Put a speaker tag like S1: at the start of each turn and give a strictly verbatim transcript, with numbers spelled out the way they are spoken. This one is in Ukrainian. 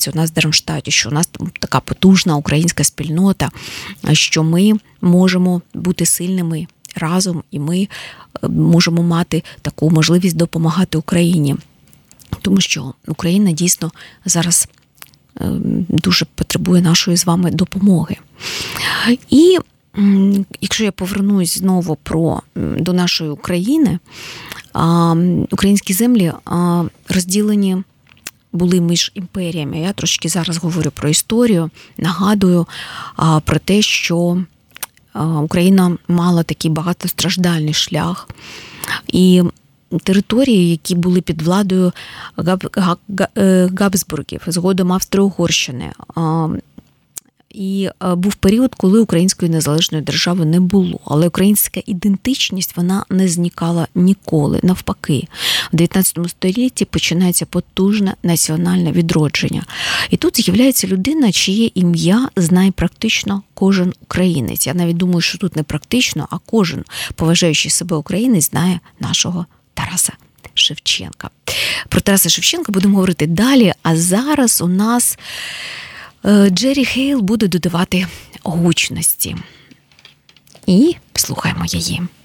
S1: відбувається у нас в Дармштаті, що у нас така потужна українська спільнота, що ми можемо бути сильними разом, і ми можемо мати таку можливість допомагати Україні. Тому що Україна дійсно зараз дуже потребує нашої з вами допомоги. І якщо я повернусь знову про, до нашої України, українські землі розділені були між імперіями. Я трошки зараз говорю про історію, нагадую про те, що Україна мала такий багатостраждальний шлях. І території, які були під владою Габсбургів, згодом Австро-Угорщини. І був період, коли української незалежної держави не було. Але українська ідентичність, вона не зникала ніколи. Навпаки, в дев'ятнадцятому столітті починається потужне національне відродження. І тут з'являється людина, чиє ім'я знає практично кожен українець. Я навіть думаю, що тут не практично, а кожен, поважаючий себе українець, знає нашого Тараса Шевченка. Про Тараса Шевченка будемо говорити далі, а зараз у нас Джері Хейл буде додавати гучності. І слухаємо її.